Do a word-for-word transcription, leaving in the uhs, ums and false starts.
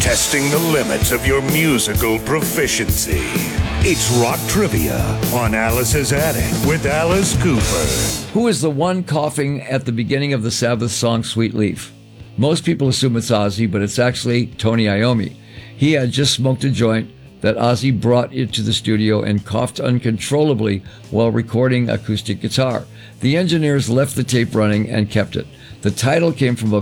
testing the limits of your musical proficiency. It's Rock Trivia on Alice's Attic with Alice Cooper. Who is the one coughing at the beginning of the Sabbath song Sweet Leaf? Most people assume it's Ozzy, but it's actually Tony Iommi. He had just smoked a joint that Ozzy brought into the studio and coughed uncontrollably while recording acoustic guitar. The engineers left the tape running and kept it. The title came from a